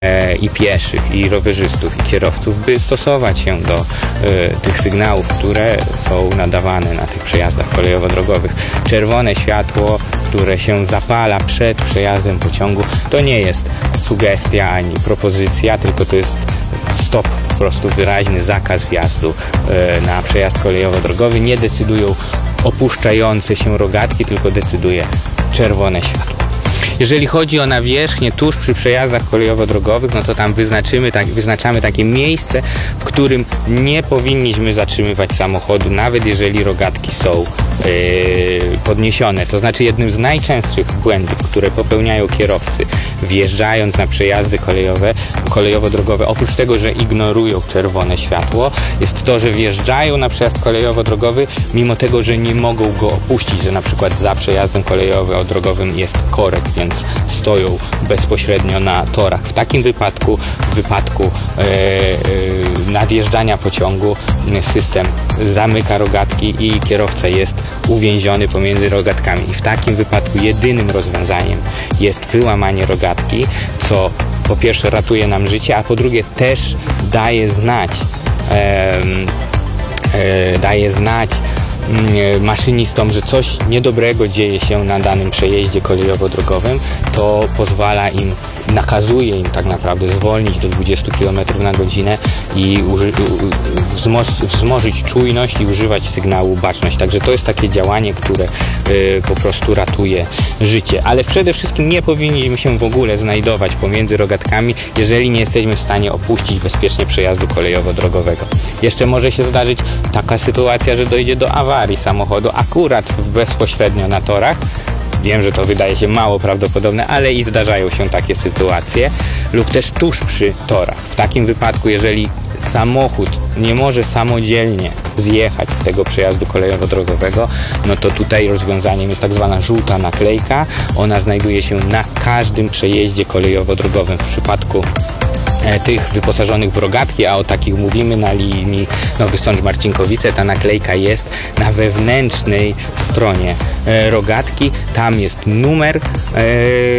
i pieszych, i rowerzystów, i kierowców, by stosować się do tych sygnałów, które są nadawane na tych przejazdach kolejowo-drogowych. Czerwone światło, które się zapala przed przejazdem pociągu, to nie jest sugestia ani propozycja, tylko to jest stop, po prostu wyraźny zakaz wjazdu na przejazd kolejowo-drogowy. Nie decydują opuszczające się rogatki, tylko decyduje czerwone światło. Jeżeli chodzi o nawierzchnię tuż przy przejazdach kolejowo-drogowych, no to tam wyznaczamy takie miejsce, w którym nie powinniśmy zatrzymywać samochodu, nawet jeżeli rogatki są podniesione. To znaczy jednym z najczęstszych błędów, które popełniają kierowcy wjeżdżając na przejazdy kolejowo-drogowe, oprócz tego, że ignorują czerwone światło, jest to, że wjeżdżają na przejazd kolejowo-drogowy, mimo tego, że nie mogą go opuścić, że na przykład za przejazdem kolejowo-drogowym jest korek, więc stoją bezpośrednio na torach. W takim wypadku, nadjeżdżania pociągu, system zamyka rogatki i kierowca jest uwięziony pomiędzy rogatkami. I w takim wypadku jedynym rozwiązaniem jest wyłamanie rogatki, co po pierwsze ratuje nam życie, a po drugie też daje znać maszynistom, że coś niedobrego dzieje się na danym przejeździe kolejowo-drogowym. To pozwala im, nakazuje im tak naprawdę zwolnić do 20 km na godzinę i wzmożyć czujność i używać sygnału baczność. Także to jest takie działanie, które po prostu ratuje życie. Ale przede wszystkim nie powinniśmy się w ogóle znajdować pomiędzy rogatkami, jeżeli nie jesteśmy w stanie opuścić bezpiecznie przejazdu kolejowo-drogowego. Jeszcze może się zdarzyć taka sytuacja, że dojdzie do awarii samochodu akurat bezpośrednio na torach. Wiem, że to wydaje się mało prawdopodobne, ale i zdarzają się takie sytuacje, lub też tuż przy torach. W takim wypadku, jeżeli samochód nie może samodzielnie zjechać z tego przejazdu kolejowo-drogowego, no to tutaj rozwiązaniem jest tak zwana żółta naklejka. Ona znajduje się na każdym przejeździe kolejowo-drogowym. W przypadku tych wyposażonych w rogatki, a o takich mówimy na linii Nowy Sącz-Marcinkowice, ta naklejka jest na wewnętrznej stronie rogatki. Tam jest numer